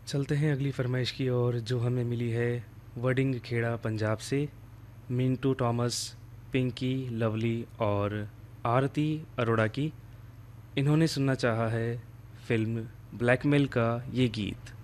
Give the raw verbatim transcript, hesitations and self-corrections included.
चलते हैं अगली फरमाइश की ओर, जो हमें मिली है वर्डिंग खेड़ा पंजाब से। मिंटू थॉमस, पिंकी, लवली और आरती अरोड़ा की। इन्होंने सुनना चाहा है फ़िल्म ब्लैकमेल का ये गीत।